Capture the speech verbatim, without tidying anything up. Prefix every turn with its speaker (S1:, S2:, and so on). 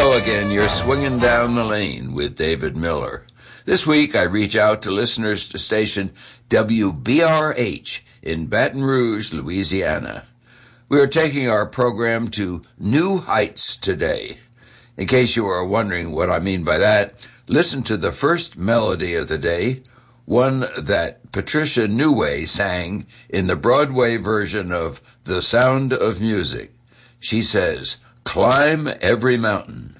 S1: Hello again. You're swinging down the lane with David Miller. This week, I reach out to listeners to station W B R H in Baton Rouge, Louisiana. We are taking our program to new heights today. In case you are wondering what I mean by that, listen to the first melody of the day, one that Patricia Neway sang in the Broadway version of The Sound of Music. She says, "Climb every mountain."